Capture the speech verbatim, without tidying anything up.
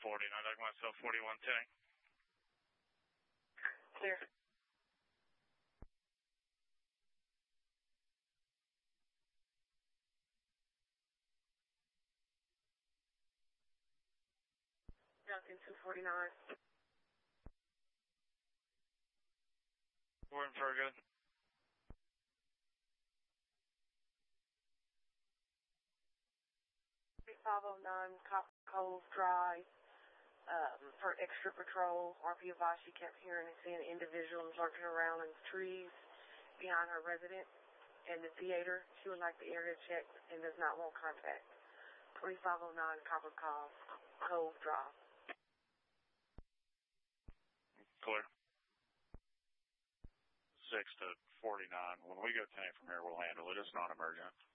forty-nine, I myself, forty-one ten. Clear. Duncan two forty-nine. We're in for good. five oh nine Copper Cove Drive. Um, for extra patrol, R P advised she kept hearing and seeing individuals lurking around in the trees behind her residence and the theater. She would like the area checked and does not want contact. twenty-five oh nine Copper Cove, Cove Drive. Clear. six to forty-nine. When we go tank from here, we'll handle it. It's not emergent.